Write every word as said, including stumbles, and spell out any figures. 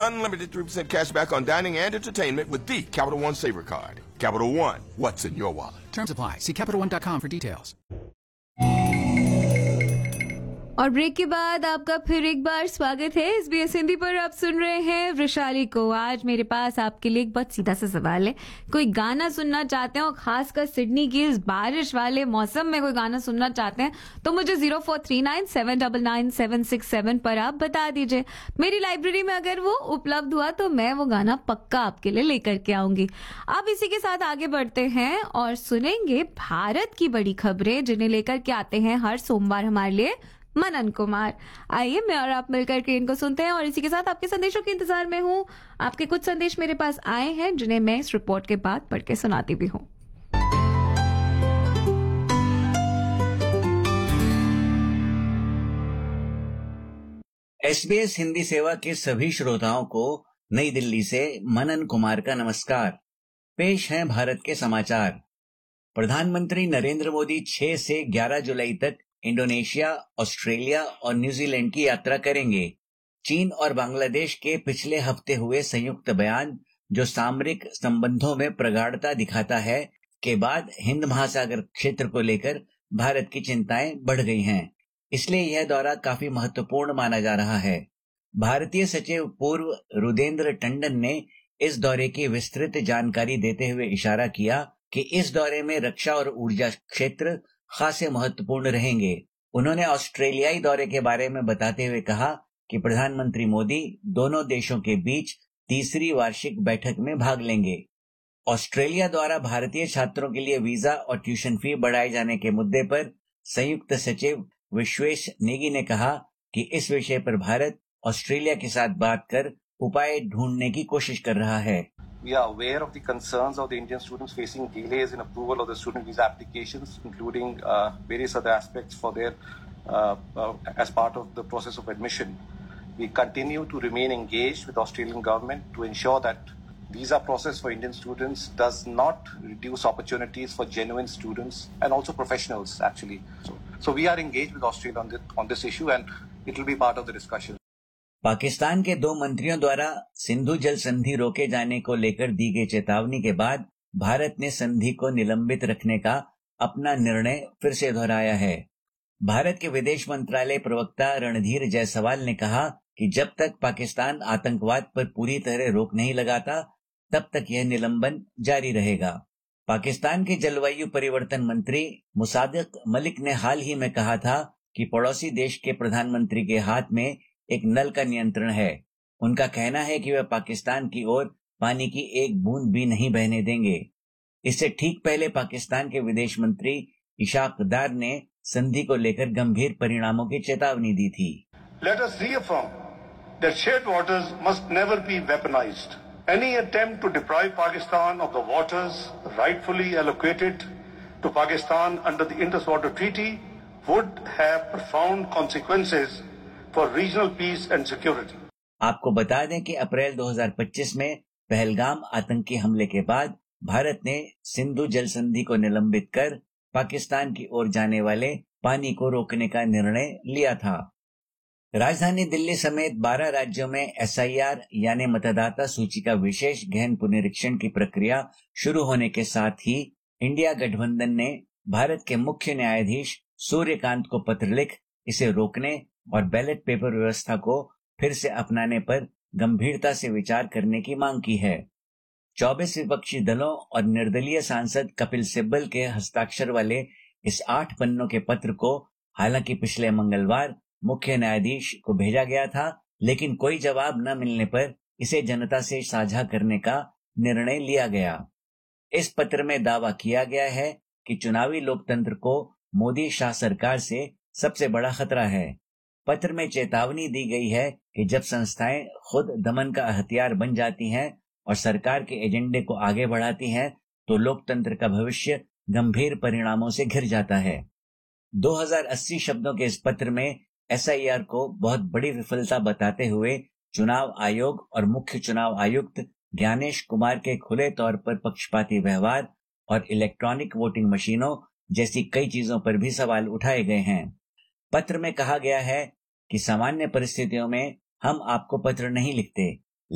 unlimited three percent cash back on dining and entertainment with the Capital One Saver Card. Capital One, what's in your wallet? Terms apply. See Capital One dot com for details. और break के बाद आपका फिर एक बार स्वागत है SBS Hindi पर। आप सुन रहे हैं वृशाली को। आज मेरे पास आपके लिए एक बहुत सीधा सा सवाल है। कोई गाना सुनना चाहते हैं और खासकर सिडनी की इस बारिश वाले मौसम में कोई गाना सुनना चाहते हैं तो मुझे zero four three nine seven double nine seven six seven पर आप बता दीजिए। मेरी लाइब्रेरी में अगर वो उपलब्ध हुआ तो मैं वो गाना पक्का आपके लिए लेकर के आऊंगी। अब इसी के साथ आगे बढ़ते हैं और सुनेंगे भारत की बड़ी खबरें जिन्हें लेकर के आते हैं हर सोमवार हमारे लिए मनन कुमार। आइए मैं और आप मिलकर के इनको सुनते हैं और इसी के साथ आपके संदेशों के इंतजार में हूँ। आपके कुछ संदेश मेरे पास आए हैं जिन्हें मैं इस रिपोर्ट के बाद पढ़ के सुनाती भी हूँ। एसबीएस हिंदी सेवा के सभी श्रोताओं को नई दिल्ली से मनन कुमार का नमस्कार। पेश हैं भारत के समाचार। प्रधानमंत्री नरेंद्र मोदी छह से ग्यारह जुलाई तक इंडोनेशिया, ऑस्ट्रेलिया और न्यूजीलैंड की यात्रा करेंगे। चीन और बांग्लादेश के पिछले हफ्ते हुए संयुक्त बयान जो सामरिक संबंधों में प्रगाढ़ता दिखाता है के बाद हिंद महासागर क्षेत्र को लेकर भारत की चिंताएं बढ़ गई हैं। इसलिए यह दौरा काफी महत्वपूर्ण माना जा रहा है। भारतीय सचिव पूर्व रुदेंद्र टंडन ने इस दौरे की विस्तृत जानकारी देते हुए इशारा किया कि इस दौरे में रक्षा और ऊर्जा क्षेत्र खासे महत्वपूर्ण रहेंगे। उन्होंने ऑस्ट्रेलियाई दौरे के बारे में बताते हुए कहा कि प्रधानमंत्री मोदी दोनों देशों के बीच तीसरी वार्षिक बैठक में भाग लेंगे। ऑस्ट्रेलिया द्वारा भारतीय छात्रों के लिए वीजा और ट्यूशन फी बढ़ाए जाने के मुद्दे पर संयुक्त सचिव विश्वेश नेगी ने कहा कि इस विषय पर भारत ऑस्ट्रेलिया के साथ बात कर उपाय ढूंढने की कोशिश कर रहा है। We are aware of the concerns of the Indian students facing delays in approval of the student visa applications, including uh, various other aspects for their uh, uh, as part of the process of admission. We continue to remain engaged with the Australian government to ensure that visa process for Indian students does not reduce opportunities for genuine students and also professionals actually. So, so we are engaged with Australia on this, on this issue and it will be part of the discussion. Pakistan के दो मंत्रियों द्वारा सिंधु जल संधि रोके जाने को लेकर दी गई चेतावनी के बाद भारत ने संधि को निलंबित रखने का अपना निर्णय फिर से दोहराया है। भारत के विदेश मंत्रालय प्रवक्ता रणधीर जायसवाल ने कहा कि जब तक पाकिस्तान आतंकवाद पर पूरी तरह रोक नहीं लगाता तब तक यह निलंबन जारी रहेगा। पाकिस्तान के जलवायु परिवर्तन मंत्री मुसादिक मलिक ने हाल ही में कहा था कि पड़ोसी देश के प्रधानमंत्री के हाथ में एक नल का नियंत्रण है। उनका कहना है कि वह पाकिस्तान की ओर पानी की एक बूंद भी नहीं बहने देंगे। इससे ठीक पहले पाकिस्तान के विदेश मंत्री इशाक दार ने संधि को लेकर गंभीर परिणामों की चेतावनी दी थी। Let us reaffirm that shared waters must never be weaponized. Any attempt to deprive Pakistan of the waters rightfully allocated to Pakistan under the Indus Water Treaty would have profound consequences for regional peace and security. आपको बता दें कि अप्रैल दो हज़ार पच्चीस में पहलगाम आतंकी हमले के बाद भारत ने सिंधु जल संधि को निलंबित कर पाकिस्तान की ओर जाने वाले पानी को रोकने का निर्णय लिया था। राजधानी दिल्ली समेत बारह राज्यों में एसआईआर यानी मतदाता सूची का विशेष गहन पुनरीक्षण की प्रक्रिया शुरू होने के साथ ही इंडिया गठबंधन ने भारत के मुख्य न्यायाधीश सूर्यकांत को पत्र लिख इसे रोकने और बैलेट पेपर व्यवस्था को फिर से अपनाने पर गंभीरता से विचार करने की मांग की है। चौबीस विपक्षी दलों और निर्दलीय सांसद कपिल सिब्बल के हस्ताक्षर वाले इस आठ पन्नों के पत्र को हालांकि पिछले मंगलवार मुख्य न्यायाधीश को भेजा गया था, लेकिन कोई जवाब न मिलने पर इसे जनता से साझा करने का निर्णय लिया गया। इस पत्र में दावा किया गया है कि चुनावी लोकतंत्र को मोदी शाह सरकार से सबसे बड़ा खतरा है। पत्र में चेतावनी दी गई है कि जब संस्थाएं खुद दमन का हथियार बन जाती हैं और सरकार के एजेंडे को आगे बढ़ाती हैं तो लोकतंत्र का भविष्य गंभीर परिणामों से घिर जाता है। दो हज़ार अस्सी शब्दों के इस पत्र में एसआईआर को बहुत बड़ी विफलता बताते हुए चुनाव आयोग और मुख्य चुनाव आयुक्त ज्ञानेश कुमार के खुले तौर पर पक्षपाती व्यवहार और इलेक्ट्रॉनिक वोटिंग मशीनों जैसी कई चीजों पर भी सवाल उठाए गए हैं। पत्र में कहा गया है कि सामान्य परिस्थितियों में हम आपको पत्र नहीं लिखते,